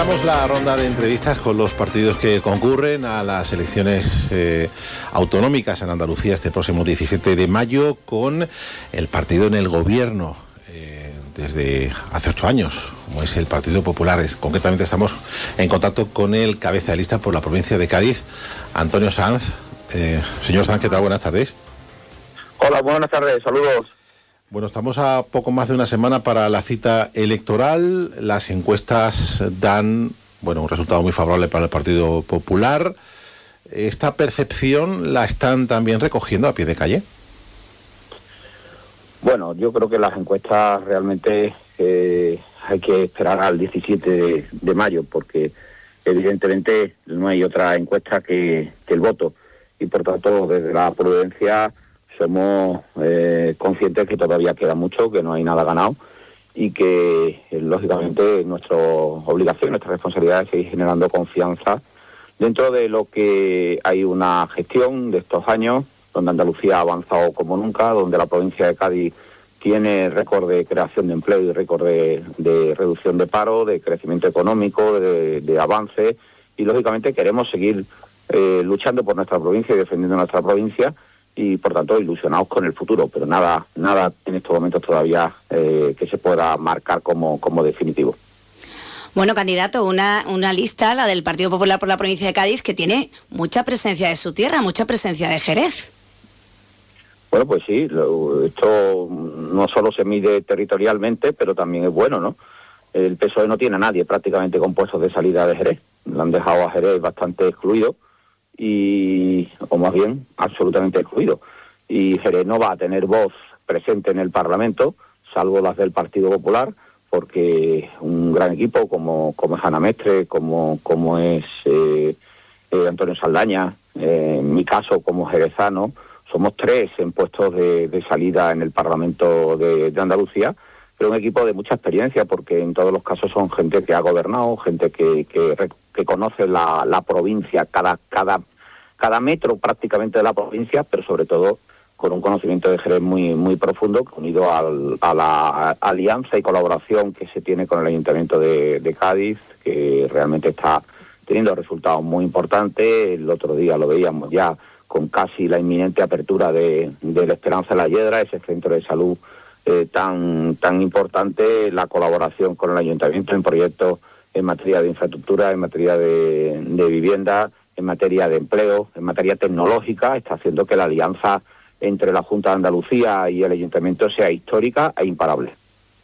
Cerramos la ronda de entrevistas con los partidos que concurren a las elecciones autonómicas en Andalucía este próximo 17 de mayo con el partido en el gobierno desde hace 8 años, como es el Partido Popular. Concretamente estamos en contacto con el cabeza de lista por la provincia de Cádiz, Antonio Sanz. Señor Sanz, ¿qué tal? Buenas tardes. Hola, buenas tardes, saludos. Bueno, estamos a poco más de una semana para la cita electoral. Las encuestas dan, un resultado muy favorable para el Partido Popular. ¿Esta percepción la están también recogiendo a pie de calle? Bueno, yo creo que las encuestas realmente hay que esperar al 17 de mayo, porque evidentemente no hay otra encuesta que el voto. Y por tanto, desde la prudencia somos conscientes que todavía queda mucho, que no hay nada ganado y que, lógicamente, nuestra obligación, nuestra responsabilidad es seguir generando confianza dentro de lo que hay una gestión de estos años, donde Andalucía ha avanzado como nunca, donde la provincia de Cádiz tiene récord de creación de empleo y récord de reducción de paro, de crecimiento económico, de avance, y lógicamente queremos seguir luchando por nuestra provincia y defendiendo nuestra provincia, y por tanto ilusionados con el futuro, pero nada en estos momentos todavía que se pueda marcar como definitivo. Bueno, candidato, una lista, la del Partido Popular por la provincia de Cádiz, que tiene mucha presencia de su tierra, mucha presencia de Jerez. Bueno, pues sí, esto no solo se mide territorialmente, pero también es bueno, ¿no? El PSOE no tiene a nadie prácticamente con puestos de salida de Jerez. Lo han dejado a Jerez bastante excluido, o más bien absolutamente excluido. Y Jerez no va a tener voz presente en el Parlamento, salvo las del Partido Popular, porque un gran equipo como es Ana Mestre, como es Antonio Saldaña, en mi caso como jerezano, somos 3 en puestos de salida en el Parlamento de Andalucía, pero un equipo de mucha experiencia, porque en todos los casos son gente que ha gobernado, gente que conoce la provincia, cada metro prácticamente de la provincia, pero sobre todo con un conocimiento de Jerez muy profundo, unido a la alianza y colaboración que se tiene con el Ayuntamiento de Cádiz, que realmente está teniendo resultados muy importantes. El otro día lo veíamos ya con casi la inminente apertura de la Esperanza de la Hiedra, ese centro de salud tan importante, la colaboración con el Ayuntamiento en proyectos en materia de infraestructura, en materia de vivienda, en materia de empleo, en materia tecnológica, está haciendo que la alianza entre la Junta de Andalucía y el Ayuntamiento sea histórica e imparable.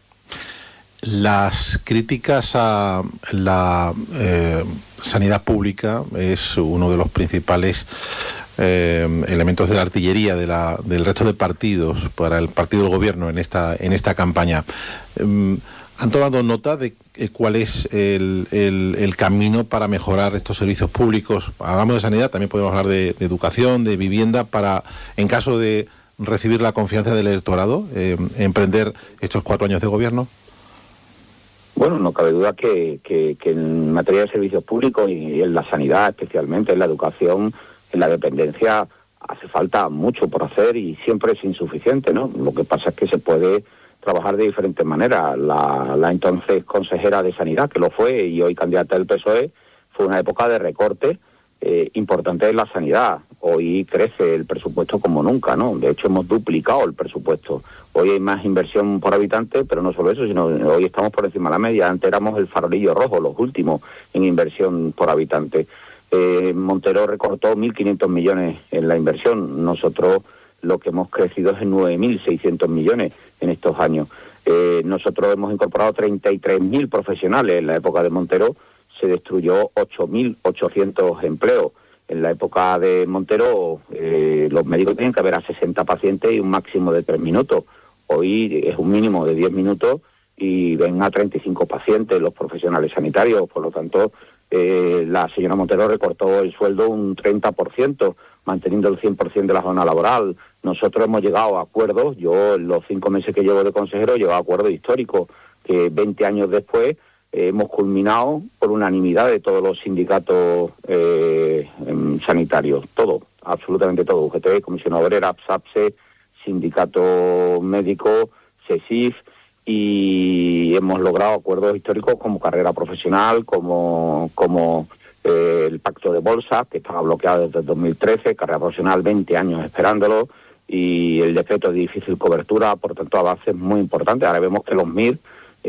Las críticas a la sanidad pública es uno de los principales elementos de la artillería del resto de partidos para el partido del gobierno en esta campaña. ¿Han tomado nota de cuál es el camino para mejorar estos servicios públicos? Hablamos de sanidad, también podemos hablar de educación, de vivienda, para, en caso de recibir la confianza del electorado, emprender estos 4 años de gobierno. Bueno, no cabe duda que en materia de servicios públicos y en la sanidad, especialmente en la educación, en la dependencia, hace falta mucho por hacer y siempre es insuficiente, ¿no? Lo que pasa es que se puede trabajar de diferentes maneras. La entonces consejera de Sanidad, que lo fue, y hoy candidata del PSOE, fue una época de recorte importante en la sanidad. Hoy crece el presupuesto como nunca, ¿no? De hecho, hemos duplicado el presupuesto. Hoy hay más inversión por habitante, pero no solo eso, sino hoy estamos por encima de la media. Antes éramos el farolillo rojo, los últimos en inversión por habitante. Montero recortó 1.500 millones en la inversión. Nosotros lo que hemos crecido es en 9.600 millones en estos años. Nosotros hemos incorporado 33.000 profesionales. En la época de Montero se destruyó 8.800 empleos. En la época de Montero los médicos tenían que ver a 60 pacientes y un máximo de 3 minutos. Hoy es un mínimo de 10 minutos y ven a 35 pacientes los profesionales sanitarios. Por lo tanto, la señora Montero recortó el sueldo un 30%, manteniendo el 100% de la zona laboral. Nosotros hemos llegado a acuerdos, yo en los 5 meses que llevo de consejero he llegado a acuerdos históricos, que 20 años después hemos culminado por unanimidad de todos los sindicatos sanitarios, todo, absolutamente todo, UGT, Comisión Obrera, SAPSE, Sindicato Médico, CESIF, y hemos logrado acuerdos históricos como carrera profesional, como el pacto de bolsa, que estaba bloqueado desde el 2013, carrera profesional 20 años esperándolo, y el decreto de difícil cobertura, por tanto avances muy importantes. Ahora vemos que los MIR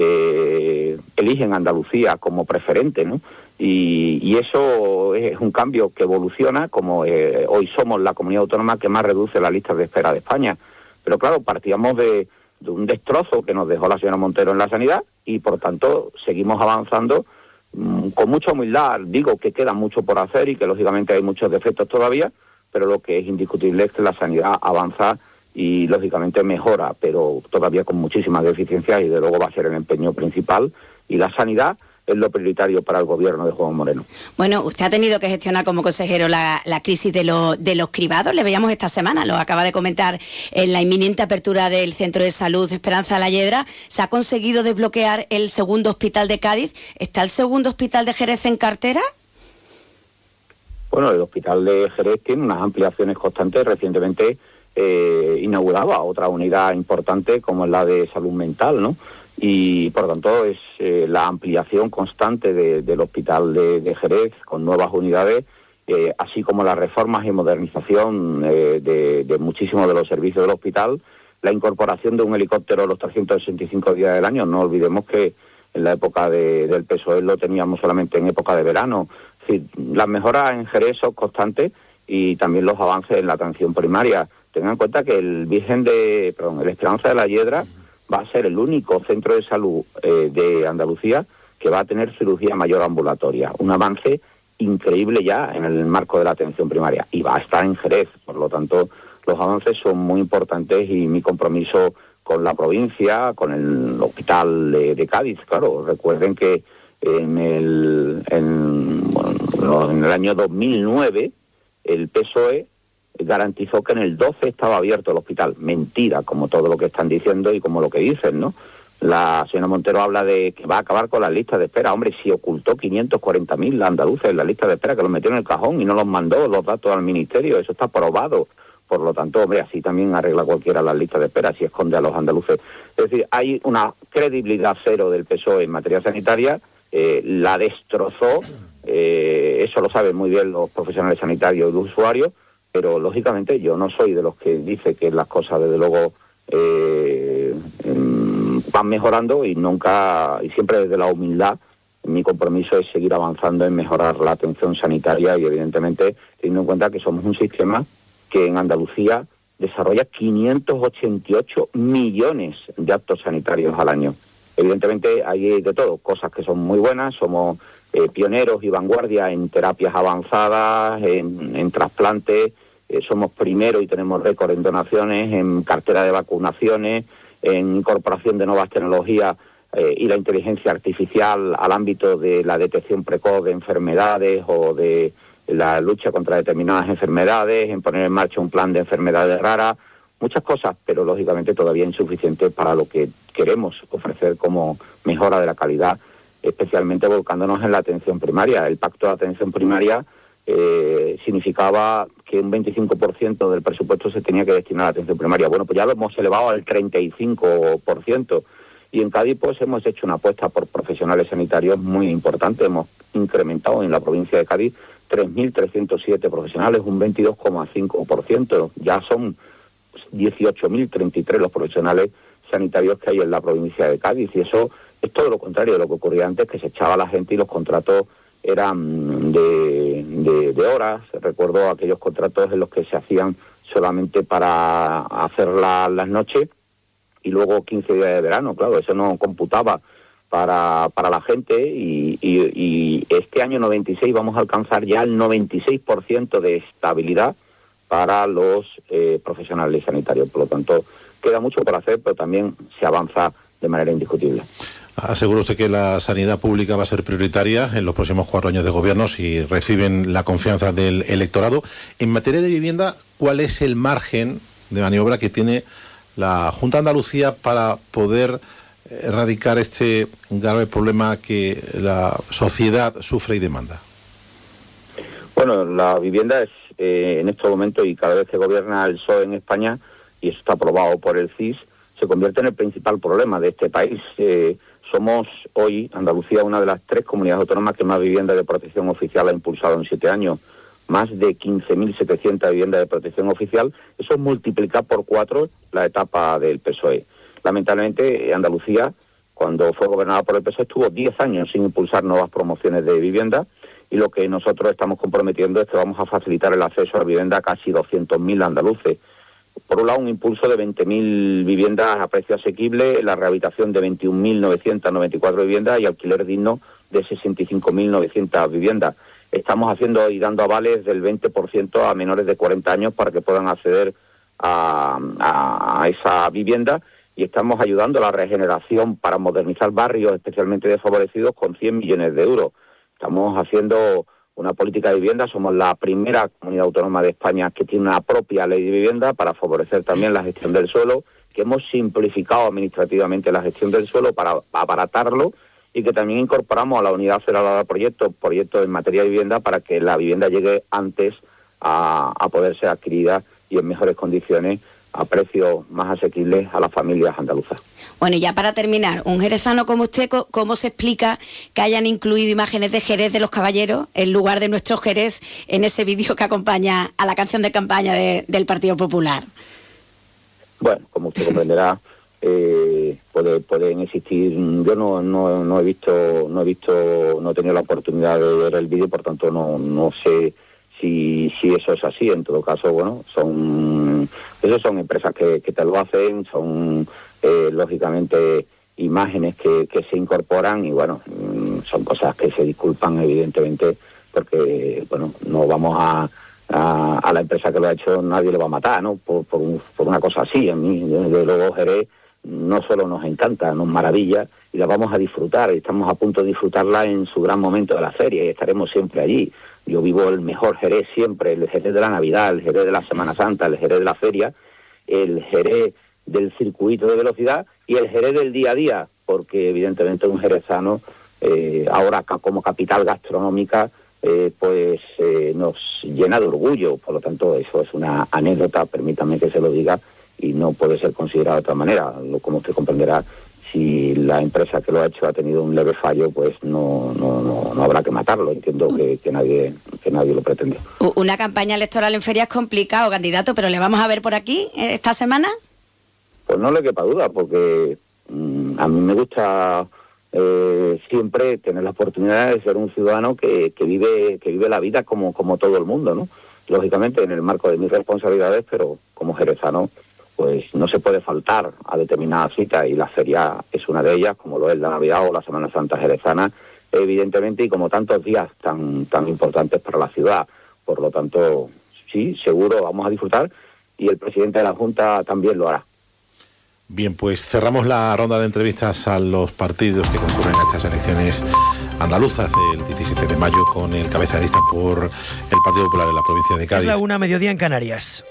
eligen Andalucía como preferente, ¿no? Y eso es un cambio que evoluciona, como hoy somos la comunidad autónoma que más reduce la lista de espera de España. Pero claro, partíamos de un destrozo que nos dejó la señora Montero en la sanidad y por tanto seguimos avanzando con mucha humildad. Digo que queda mucho por hacer y que lógicamente hay muchos defectos todavía, pero lo que es indiscutible es que la sanidad avanza y lógicamente mejora, pero todavía con muchísimas deficiencias y de luego va a ser el empeño principal, y la sanidad es lo prioritario para el gobierno de Juan Moreno. Bueno, usted ha tenido que gestionar como consejero la crisis de los cribados. Le veíamos esta semana, lo acaba de comentar, en la inminente apertura del Centro de Salud Esperanza La Hiedra. Se ha conseguido desbloquear el segundo hospital de Cádiz. ¿Está el segundo hospital de Jerez en cartera? Bueno, el hospital de Jerez tiene unas ampliaciones constantes. Recientemente inauguraba otra unidad importante como es la de salud mental, ¿no? Y por lo tanto es la ampliación constante del hospital de Jerez con nuevas unidades, así como las reformas y modernización de muchísimos de los servicios del hospital, la incorporación de un helicóptero los 365 días del año. No olvidemos que en la época del PSOE lo teníamos solamente en época de verano. Es decir, las mejoras en Jerez son constantes y también los avances en la atención primaria. Tengan en cuenta que el Esperanza de la Hiedra va a ser el único centro de salud de Andalucía que va a tener cirugía mayor ambulatoria. Un avance increíble ya en el marco de la atención primaria. Y va a estar en Jerez. Por lo tanto, los avances son muy importantes y mi compromiso con la provincia, con el hospital de Cádiz. Claro, recuerden que en el año 2009 el PSOE garantizó que en el 12 estaba abierto el hospital. Mentira, como todo lo que están diciendo y como lo que dicen, ¿no? La señora Montero habla de que va a acabar con las listas de espera. Hombre, si ocultó 540.000 andaluces en la lista de espera, que los metió en el cajón y no los mandó los datos al ministerio, eso está probado. Por lo tanto, hombre, así también arregla cualquiera las listas de espera si esconde a los andaluces. Es decir, hay una credibilidad cero del PSOE en materia sanitaria, la destrozó, eso lo saben muy bien los profesionales sanitarios y los usuarios, pero lógicamente yo no soy de los que dice que las cosas desde luego van mejorando y siempre desde la humildad. Mi compromiso es seguir avanzando en mejorar la atención sanitaria y evidentemente teniendo en cuenta que somos un sistema que en Andalucía desarrolla 588 millones de actos sanitarios al año. Evidentemente hay de todo, cosas que son muy buenas, somos pioneros y vanguardia en terapias avanzadas, en trasplantes, somos primeros y tenemos récord en donaciones, en cartera de vacunaciones, en incorporación de nuevas tecnologías y la inteligencia artificial al ámbito de la detección precoz de enfermedades o de la lucha contra determinadas enfermedades, en poner en marcha un plan de enfermedades raras, muchas cosas, pero lógicamente todavía insuficiente para lo que queremos ofrecer como mejora de la calidad, especialmente volcándonos en la atención primaria. El pacto de atención primaria significaba que un 25% del presupuesto se tenía que destinar a la atención primaria. Bueno, pues ya lo hemos elevado al 35%. Y en Cádiz pues hemos hecho una apuesta por profesionales sanitarios muy importante. Hemos incrementado en la provincia de Cádiz 3.307 profesionales, un 22,5%. Ya son 18.033 los profesionales sanitarios que hay en la provincia de Cádiz. Y eso es todo lo contrario de lo que ocurría antes, que se echaba a la gente y los contratos eran de horas. Recuerdo aquellos contratos en los que se hacían solamente para hacer las noches y luego 15 días de verano. Claro, eso no computaba para la gente y este año 96 vamos a alcanzar ya el 96% de estabilidad para los profesionales sanitarios. Por lo tanto, queda mucho por hacer, pero también se avanza de manera indiscutible. Asegura usted que la sanidad pública va a ser prioritaria en los próximos 4 años de gobierno si reciben la confianza del electorado. En materia de vivienda, ¿cuál es el margen de maniobra que tiene la Junta de Andalucía para poder erradicar este grave problema que la sociedad sufre y demanda? Bueno, la vivienda es en estos momentos y cada vez que gobierna el PSOE en España, y eso está aprobado por el CIS, se convierte en el principal problema de este país. Somos hoy, Andalucía, una de las 3 comunidades autónomas que más viviendas de protección oficial ha impulsado en 7 años. Más de 15.700 viviendas de protección oficial. Eso es multiplicar por 4 la etapa del PSOE. Lamentablemente, Andalucía, cuando fue gobernada por el PSOE, estuvo 10 años sin impulsar nuevas promociones de vivienda, y lo que nosotros estamos comprometiendo es que vamos a facilitar el acceso a la vivienda a casi 200.000 andaluces. Por un lado, un impulso de 20.000 viviendas a precio asequible, la rehabilitación de 21.994 viviendas y alquiler digno de 65.900 viviendas. Estamos haciendo y dando avales del 20% a menores de 40 años para que puedan acceder a esa vivienda, y estamos ayudando a la regeneración para modernizar barrios especialmente desfavorecidos con 100 millones de euros. Estamos haciendo una política de vivienda, somos la primera comunidad autónoma de España que tiene una propia ley de vivienda para favorecer también la gestión del suelo, que hemos simplificado administrativamente la gestión del suelo para abaratarlo, y que también incorporamos a la unidad federal de proyectos en materia de vivienda para que la vivienda llegue antes a poder ser adquirida y en mejores condiciones, a precios más asequibles a las familias andaluzas. Bueno, y ya para terminar, un jerezano como usted, ¿cómo se explica que hayan incluido imágenes de Jerez de los Caballeros en lugar de nuestro Jerez en ese vídeo que acompaña a la canción de campaña del Partido Popular? Bueno, como usted comprenderá, pueden existir. Yo no he tenido la oportunidad de ver el vídeo, por tanto no sé si eso es así. En todo caso, bueno, son empresas que te lo hacen, son lógicamente imágenes que se incorporan, y bueno, son cosas que se disculpan evidentemente, porque bueno, no vamos a la empresa que lo ha hecho, nadie le va a matar, ¿no? Por una cosa así. A mí, desde luego, Jerez no solo nos encanta, nos maravilla, y la vamos a disfrutar, y estamos a punto de disfrutarla en su gran momento de la feria, y estaremos siempre allí. Yo vivo el mejor Jerez siempre, el Jerez de la Navidad, el Jerez de la Semana Santa, el Jerez de la feria, el Jerez del circuito de velocidad y el Jerez del día a día, porque evidentemente un jerezano, ahora como capital gastronómica, nos llena de orgullo. Por lo tanto, eso es una anécdota, permítame que se lo diga, y no puede ser considerado de otra manera. Como usted comprenderá, si la empresa que lo ha hecho ha tenido un leve fallo, pues no habrá que matarlo. Entiendo que nadie lo pretende. Una campaña electoral en feria es complicado, candidato, pero ¿le vamos a ver por aquí esta semana? Pues no le quepa duda, porque a mí me gusta siempre tener la oportunidad de ser un ciudadano que vive la vida como todo el mundo, ¿no? Lógicamente en el marco de mis responsabilidades, pero como jerezano, pues no se puede faltar a determinadas citas, y la feria es una de ellas, como lo es la Navidad o la Semana Santa jerezana, evidentemente, y como tantos días tan importantes para la ciudad. Por lo tanto, sí, seguro vamos a disfrutar, y el presidente de la Junta también lo hará. Bien, pues cerramos la ronda de entrevistas a los partidos que concurren a estas elecciones andaluzas el 17 de mayo con el cabeza de lista por el Partido Popular en la provincia de Cádiz. Es la 1:00, mediodía en Canarias.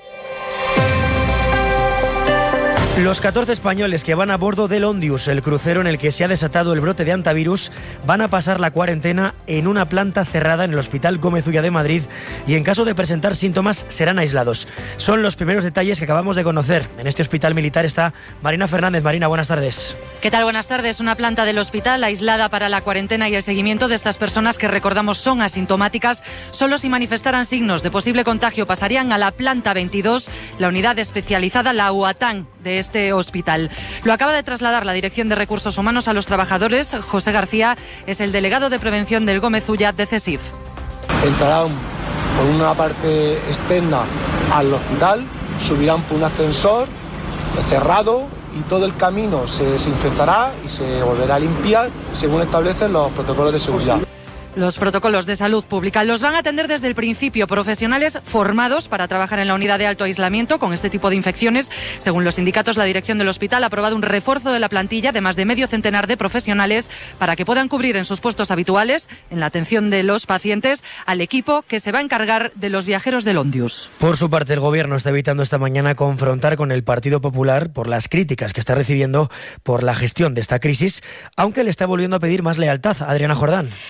Los 14 españoles que van a bordo del Ondius, el crucero en el que se ha desatado el brote de hantavirus, van a pasar la cuarentena en una planta cerrada en el Hospital Gómez Ulla de Madrid, y en caso de presentar síntomas serán aislados. Son los primeros detalles que acabamos de conocer. En este hospital militar está Marina Fernández. Marina, buenas tardes. ¿Qué tal? Buenas tardes. Una planta del hospital aislada para la cuarentena y el seguimiento de estas personas que, recordamos, son asintomáticas. Solo si manifestaran signos de posible contagio pasarían a la planta 22, la unidad especializada, la UATAN de este hospital. Lo acaba de trasladar la Dirección de Recursos Humanos a los trabajadores. José García es el delegado de prevención del Gómez Ulla de CESIF. Entrarán por una parte externa al hospital, subirán por un ascensor cerrado, y todo el camino se desinfectará y se volverá a limpiar según establecen los protocolos de seguridad. Los protocolos de salud pública los van a atender desde el principio profesionales formados para trabajar en la unidad de alto aislamiento con este tipo de infecciones. Según los sindicatos, la dirección del hospital ha aprobado un refuerzo de la plantilla de más de medio centenar de profesionales para que puedan cubrir en sus puestos habituales, en la atención de los pacientes, al equipo que se va a encargar de los viajeros del Ondius. Por su parte, el Gobierno está evitando esta mañana confrontar con el Partido Popular por las críticas que está recibiendo por la gestión de esta crisis, aunque le está volviendo a pedir más lealtad. Adriana Jordán.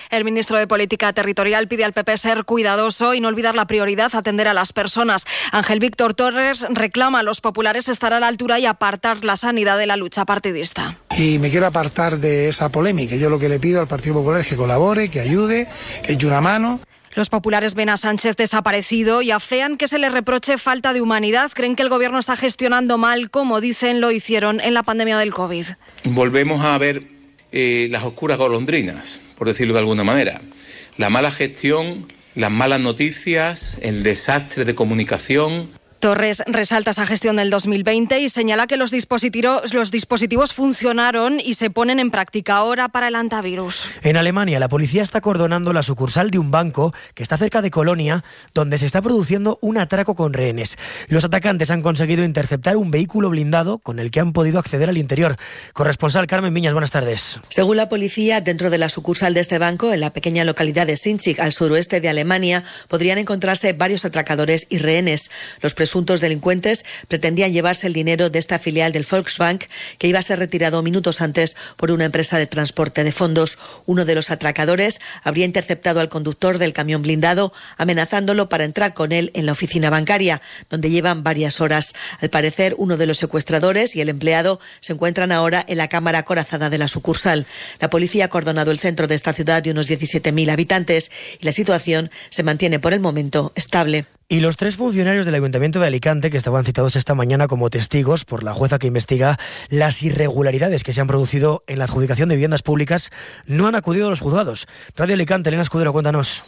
El ministro de Política Territorial pide al PP ser cuidadoso y no olvidar la prioridad, atender a las personas. Ángel Víctor Torres reclama a los populares estar a la altura y apartar la sanidad de la lucha partidista. Y me quiero apartar de esa polémica. Yo lo que le pido al Partido Popular es que colabore, que ayude, que eche una mano. Los populares ven a Sánchez desaparecido y afean que se le reproche falta de humanidad. Creen que el gobierno está gestionando mal, como dicen lo hicieron en la pandemia del COVID. Volvemos a ver las oscuras golondrinas, por decirlo de alguna manera. La mala gestión, las malas noticias, el desastre de comunicación. Torres resalta esa gestión del 2020 y señala que los dispositivos funcionaron y se ponen en práctica ahora para el antivirus. En Alemania, la policía está acordonando la sucursal de un banco que está cerca de Colonia, donde se está produciendo un atraco con rehenes. Los atacantes han conseguido interceptar un vehículo blindado con el que han podido acceder al interior. Corresponsal Carmen Viñas, buenas tardes. Según la policía, dentro de la sucursal de este banco, en la pequeña localidad de Sinzig, al suroeste de Alemania, podrían encontrarse varios atracadores y rehenes. Los presuntos delincuentes pretendían llevarse el dinero de esta filial del Volksbank, que iba a ser retirado minutos antes por una empresa de transporte de fondos. Uno de los atracadores habría interceptado al conductor del camión blindado, amenazándolo para entrar con él en la oficina bancaria, donde llevan varias horas. Al parecer, uno de los secuestradores y el empleado se encuentran ahora en la cámara acorazada de la sucursal. La policía ha acordonado el centro de esta ciudad de unos 17.000 habitantes y la situación se mantiene por el momento estable. Y los 3 funcionarios del Ayuntamiento de Alicante, que estaban citados esta mañana como testigos por la jueza que investiga las irregularidades que se han producido en la adjudicación de viviendas públicas, no han acudido a los juzgados. Radio Alicante, Elena Escudero, cuéntanos.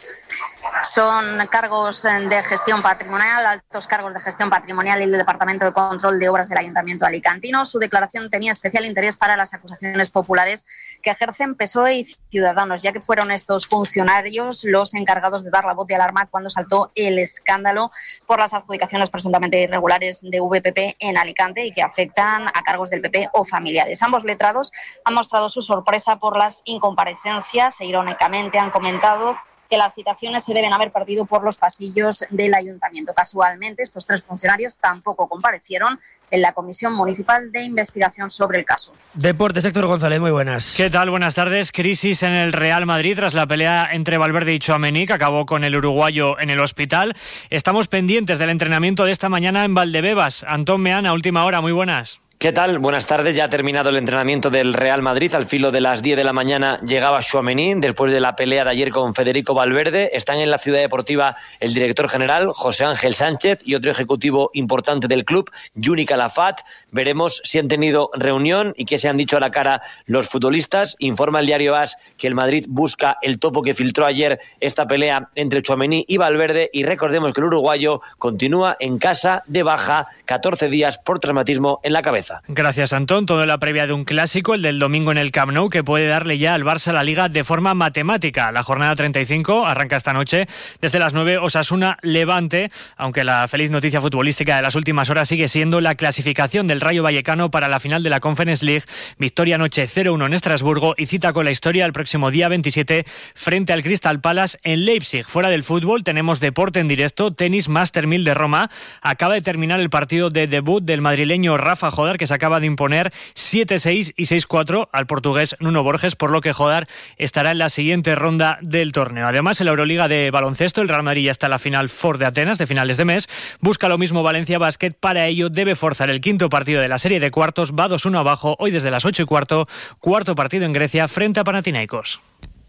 Son cargos de gestión patrimonial, altos cargos de gestión patrimonial y el Departamento de Control de Obras del Ayuntamiento alicantino. Su declaración tenía especial interés para las acusaciones populares que ejercen PSOE y Ciudadanos, ya que fueron estos funcionarios los encargados de dar la voz de alarma cuando saltó el escándalo por las adjudicaciones presuntamente irregulares de VPP en Alicante y que afectan a cargos del PP o familiares. Ambos letrados han mostrado su sorpresa por las incomparecencias e irónicamente han comentado que las citaciones se deben haber partido por los pasillos del ayuntamiento. Casualmente, estos 3 funcionarios tampoco comparecieron en la Comisión Municipal de Investigación sobre el caso. Deportes, Héctor González, muy buenas. ¿Qué tal? Buenas tardes. Crisis en el Real Madrid tras la pelea entre Valverde y Tchouaméni, que acabó con el uruguayo en el hospital. Estamos pendientes del entrenamiento de esta mañana en Valdebebas. Antón Meán, a última hora, muy buenas. ¿Qué tal? Buenas tardes. Ya ha terminado el entrenamiento del Real Madrid. Al filo de las 10 de la mañana llegaba Tchouaméni después de la pelea de ayer con Federico Valverde. Están en la Ciudad Deportiva el director general, José Ángel Sánchez, y otro ejecutivo importante del club, Juni Calafat. Veremos si han tenido reunión y qué se han dicho a la cara los futbolistas. Informa el diario AS que el Madrid busca el topo que filtró ayer esta pelea entre Tchouaméni y Valverde. Y recordemos que el uruguayo continúa en casa de baja, 14 días por traumatismo en la cabeza. Gracias, Antón. Todo en la previa de un clásico, el del domingo en el Camp Nou, que puede darle ya al Barça la Liga de forma matemática. La jornada 35 arranca esta noche. Desde las 9, Osasuna-Levante, aunque la feliz noticia futbolística de las últimas horas sigue siendo la clasificación del Rayo Vallecano para la final de la Conference League. Victoria anoche 0-1 en Estrasburgo y cita con la historia el próximo día 27 frente al Crystal Palace en Leipzig. Fuera del fútbol tenemos deporte en directo, tenis Master 1000 de Roma. Acaba de terminar el partido de debut del madrileño Rafa Jodar, que se acaba de imponer 7-6 y 6-4 al portugués Nuno Borges, por lo que Jodar estará en la siguiente ronda del torneo. Además, en la Euroliga de baloncesto, el Real Madrid ya está en la final Ford de Atenas de finales de mes. Busca lo mismo Valencia Basket. Para ello debe forzar el quinto partido de la serie de cuartos. Va 2-1 abajo hoy desde las 8:15. Cuarto partido en Grecia frente a Panathinaikos.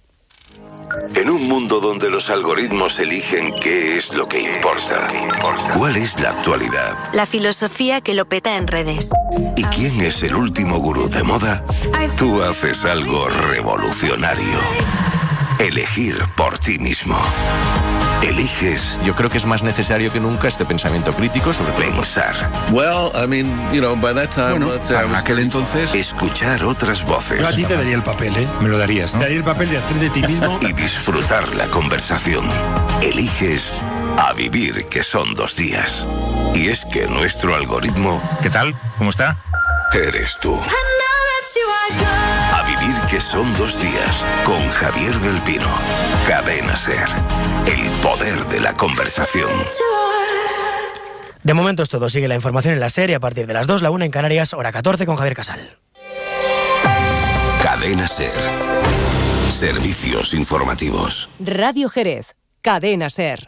En un mundo donde los algoritmos eligen qué es lo que importa, ¿cuál es la actualidad? La filosofía que lo peta en redes. ¿Y quién es el último gurú de moda? Tú haces algo revolucionario. Elegir por ti mismo. Eliges. Yo creo que es más necesario que nunca este pensamiento crítico sobre pensar. Bueno, para aquel entonces. Escuchar otras voces. Yo a ti te daría el papel, ¿eh? Me lo darías, ¿no? Te daría el papel de hacer de ti mismo. Y disfrutar la conversación. Eliges a vivir, que son 2 días. Y es que nuestro algoritmo... ¿Qué tal? ¿Cómo está? Eres tú. A vivir, que son 2 días, con Javier del Pino. Cadena SER. El poder de la conversación. De momento es todo. Sigue la información en la serie a partir de las 2, la 1 en Canarias, hora 14 con Javier Casal. Cadena SER. Servicios informativos. Radio Jerez, Cadena SER.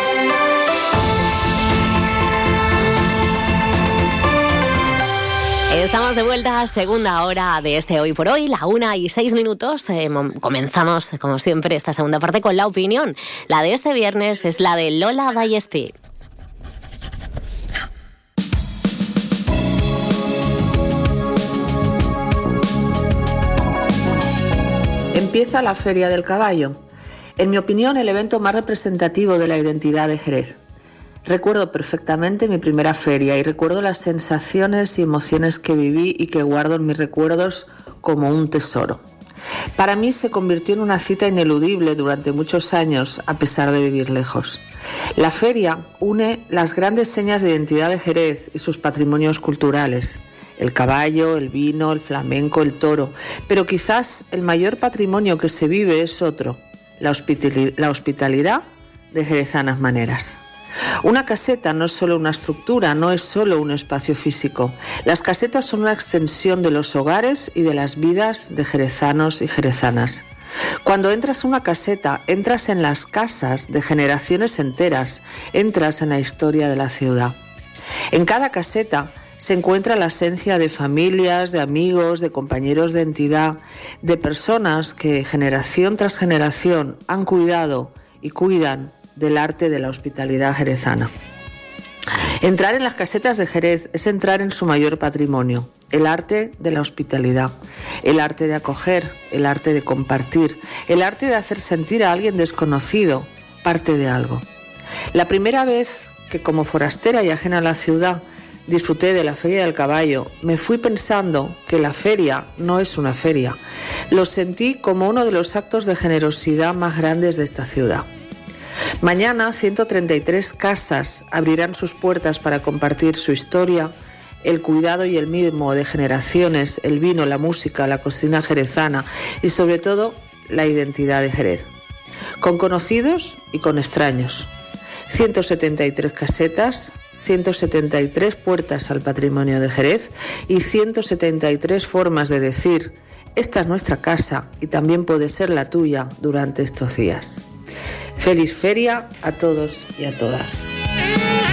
Estamos de vuelta a segunda hora de este Hoy por Hoy, la 1:06. Comenzamos, como siempre, esta segunda parte con la opinión. La de este viernes es la de Lola Ballestí. Empieza la Feria del Caballo. En mi opinión, el evento más representativo de la identidad de Jerez. Recuerdo perfectamente mi primera feria y recuerdo las sensaciones y emociones que viví y que guardo en mis recuerdos como un tesoro. Para mí se convirtió en una cita ineludible durante muchos años, a pesar de vivir lejos. La feria une las grandes señas de identidad de Jerez y sus patrimonios culturales: el caballo, el vino, el flamenco, el toro. Pero quizás el mayor patrimonio que se vive es otro: la hospitalidad de jerezanas maneras. Una caseta no es solo una estructura, no es solo un espacio físico. Las casetas son una extensión de los hogares y de las vidas de jerezanos y jerezanas. Cuando entras a una caseta, entras en las casas de generaciones enteras, entras en la historia de la ciudad. En cada caseta se encuentra la esencia de familias, de amigos, de compañeros de entidad, de personas que generación tras generación han cuidado y cuidan del arte de la hospitalidad jerezana. Entrar en las casetas de Jerez es entrar en su mayor patrimonio: el arte de la hospitalidad, el arte de acoger, el arte de compartir, el arte de hacer sentir a alguien desconocido parte de algo. La primera vez que, como forastera y ajena a la ciudad, disfruté de la Feria del Caballo, me fui pensando que la feria no es una feria. Lo sentí como uno de los actos de generosidad más grandes de esta ciudad. Mañana 133 casas abrirán sus puertas para compartir su historia, el cuidado y el mimo de generaciones, el vino, la música, la cocina jerezana y sobre todo la identidad de Jerez. Con conocidos y con extraños. 173 casetas, 173 puertas al patrimonio de Jerez y 173 formas de decir: esta es nuestra casa y también puede ser la tuya durante estos días. Feliz feria a todos y a todas.